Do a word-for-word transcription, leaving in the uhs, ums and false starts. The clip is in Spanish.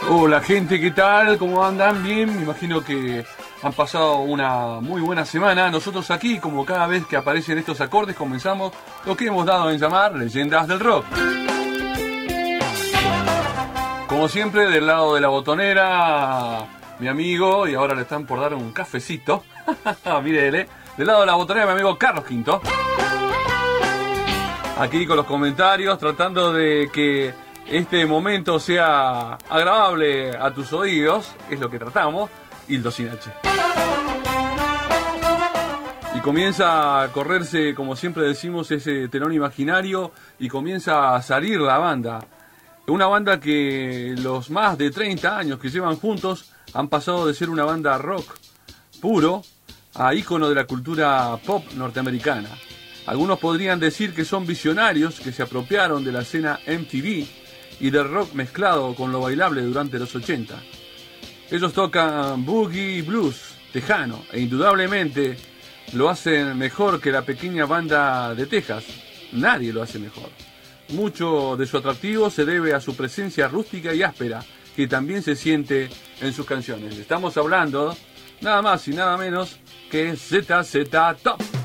Hola gente, ¿qué tal? ¿Cómo andan? Bien, me imagino que han pasado una muy buena semana. Nosotros aquí, como cada vez que aparecen estos acordes, comenzamos lo que hemos dado en llamar Leyendas del Rock. Como siempre, del lado de la botonera, mi amigo, y ahora le están por dar un cafecito. Mírele, del lado de la botonera, mi amigo Carlos Quinto. Aquí con los comentarios, tratando de que este momento sea agradable a tus oídos, es lo que tratamos, Hildo sin H. Y comienza a correrse, como siempre decimos, ese telón imaginario y comienza a salir la banda. Una banda que los más de treinta años que llevan juntos han pasado de ser una banda rock puro a ícono de la cultura pop norteamericana. Algunos podrían decir que son visionarios que se apropiaron de la escena M T V y del rock mezclado con lo bailable durante los ochenta. Ellos tocan boogie blues tejano e indudablemente lo hacen mejor que la pequeña banda de Texas. Nadie lo hace mejor. Mucho de su atractivo se debe a su presencia rústica y áspera, que también se siente en sus canciones. Estamos hablando nada más y nada menos que Z Z Top.